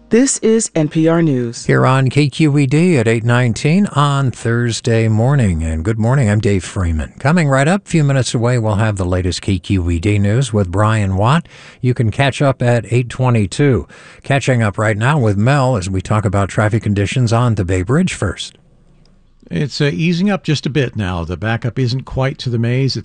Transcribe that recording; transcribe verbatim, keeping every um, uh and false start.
This is N P R News. Here on K Q E D at eight nineteen on Thursday morning. And good morning, I'm Dave Freeman. Coming right up, a few minutes away, we'll have the latest K Q E D news with Brian Watt. You can catch up at eight twenty-two. Catching up right now with Mel as we talk about traffic conditions on the Bay Bridge first. It's uh, easing up just a bit now. The backup isn't quite to the maze. It's